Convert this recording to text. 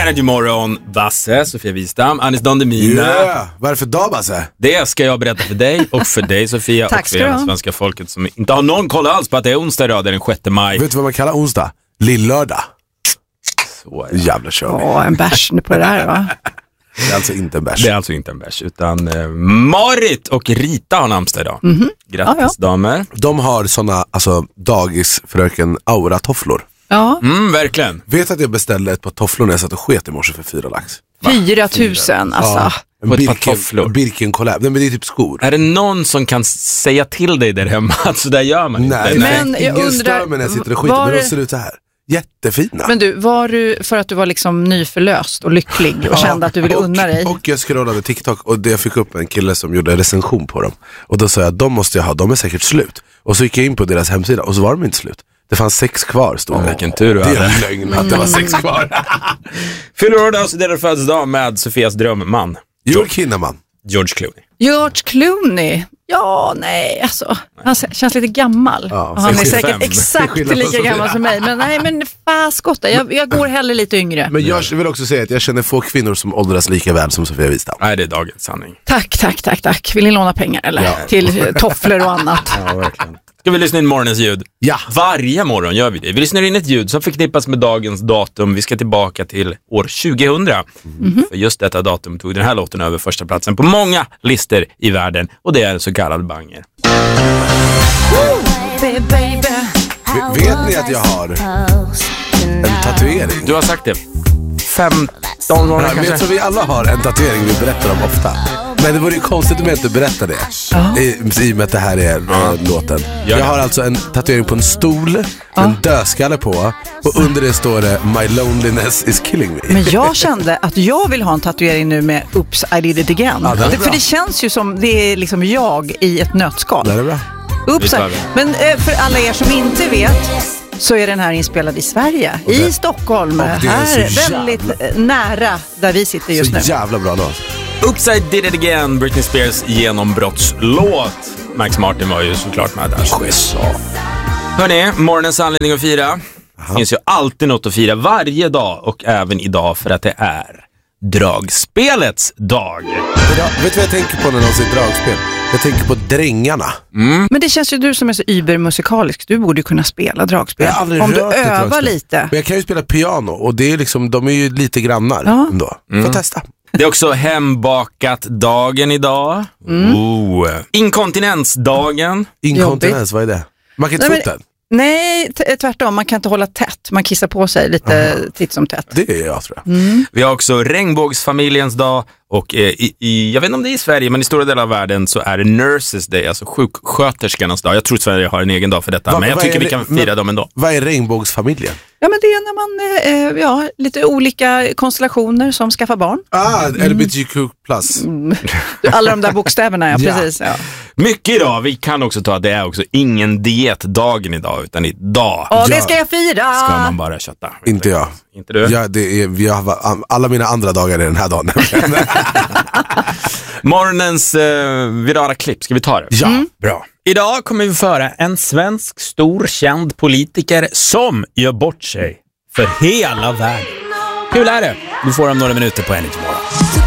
Energy Morgon, Basse, Sofia Wistam, Anis Don Demina. Yeah. Vad är det för dag, Basse? Det ska jag berätta för dig och för dig, Sofia. Tack och för hela svenska folket som inte har någon koll alls på att det är onsdag idag, det är den 6 maj. Vet du vad man kallar onsdag? Lillördag. Så Jävla kör. En bärs på det där, va? Det är alltså inte en bärs. Det är alltså inte en bärs, utan Marit och Rita har namnsdag idag. Grattis damer. De har såna, alltså dagisfröken Aura-tofflor. Ja. Verkligen. Vet att jag beställde ett par tofflor när jag satt och sket i morse för 4 lax. 4 000, alltså. En På ett par tofflor. Birken collab. Nej, men det är typ skor. Är det någon som kan säga till dig där hemma att så där gör man inte? Nej, Men jag ingen undrar, stör mig när jag sitter och skiter, men de ser ut så här. Jättefina. Men du, var du för att du var liksom nyförlöst och lycklig och kände att du ville unna dig? Och jag scrollade TikTok och jag fick upp en kille som gjorde en recension på dem. Och då sa jag, de måste jag ha, de är säkert slut. Och så gick jag in på deras hemsida och så var de inte slut. Det fanns 6 kvar, stod det. Vilken tur du Det hade. är en lögn att det var 6 kvar. Fyller år idag så det är födelsedag med Sofias drömman. George Kinnaman. George Clooney. George Clooney? Ja, nej, alltså. Han känns lite gammal. Ja, och han är 65. säkert exakt lika gammal som mig. Men nej, men faskotta. Jag går hellre lite yngre. Men jag vill också säga att jag känner få kvinnor som åldras lika väl som Sofia Wistam. Nej, det är dagens sanning. Tack. Vill ni låna pengar eller? Ja. Till tofflor och annat. Ja, verkligen. Ska vi lyssna in morgonens ljud? Ja. Varje morgon gör vi det. Vi lyssnar in ett ljud som förknippas med dagens datum. Vi ska tillbaka till år 2000. För just detta datum tog den här låten över första platsen på många listor i världen. Och det är en så kallad banger. Vet ni att jag har en tatuering? Du har sagt det 15 gånger Ja, men jag kanske. tror vi alla har en tatuering vi berättar om ofta. Men det vore ju konstigt om jag inte berättar det. I och med att det här är låten. Gör det. Jag har alltså en tatuering på en stol, en dödskalle på, och under det står det My loneliness is killing me. Men jag kände att jag vill ha en tatuering nu med Oops, I did it again. Ja, det är bra. För det känns ju som det är liksom jag i ett nötskal. Det är bra. Oops, Vet vad men för alla er som inte vet så är den här inspelad i Sverige, i Stockholm. och det är Här, så väldigt nära där vi sitter just nu. Så jävla bra låt. Oops, I did it again. Britney Spears genombrottslåt. Max Martin var ju såklart med där. Hörrni, morgonens anledning att fira. Det finns ju alltid något att fira varje dag och även idag för att det är dragspelets dag. Vet du vad jag tänker på när någon säger dragspel? Jag tänker på Drängarna. Men det känns ju du som är så übermusikalisk. Du borde kunna spela dragspel. Jag har aldrig om du rört ett övar dragspel. lite. Men jag kan ju spela piano och det är liksom, de är ju lite grannar ändå. Får testa. Det är också hembakat-dagen idag. Inkontinensdagen. Inkontinens, vad är det? Man kan inte få upp den. Nej, tvärtom. Man kan inte hålla tätt. Man kissar på sig lite titt som tätt. Det är jag, tror jag. Vi har också regnbågsfamiljens dag. Och jag vet inte om det är i Sverige, men i stora delar av världen så är det Nurses Day, alltså sjuksköterskarnas dag. Jag tror att Sverige har en egen dag för detta, men jag tycker vi kan fira dem ändå. Vad är regnbågsfamiljen? Ja, men det är när man, lite olika konstellationer som skaffar barn. LGBTQ+. Alla de där bokstäverna, ja, Ja. precis. Ja. Mycket idag, vi kan också ta att det är också ingen dietdagen idag, utan idag Och det ska jag fira! ska man bara kötta. Inte jag. Inte du? Ja, alla mina andra dagar är den här dagen. Morgonens virala klipp, ska vi ta det? Ja, Bra. Idag kommer vi föra en svensk stor känd politiker som gör bort sig för hela världen. Hur är det? Du får om några minuter på Energy Morgon.